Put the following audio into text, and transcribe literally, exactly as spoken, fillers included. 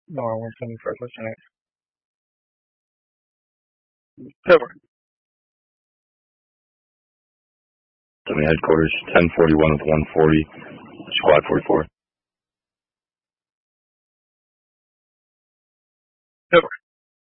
Nora one seventy-first, what's your name? February. Company headquarters, ten forty-one with one forty, squad forty-four.